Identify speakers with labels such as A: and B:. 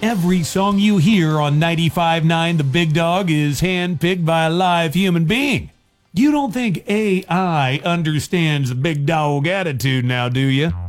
A: Every song you hear on 95.9 The Big Dog is handpicked by a live human being. You don't think AI understands the big dog attitude now, do you?